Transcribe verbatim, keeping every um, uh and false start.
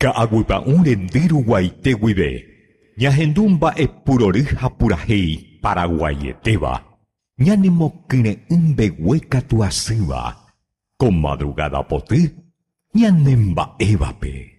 Ka'aguypa'ũ rendiru guaite ñahendu mba'epurory hapurahei Paraguayetéva ñanemokyre'ỹ mbegue katu asýva ko madrugada poty ñanemba'évape.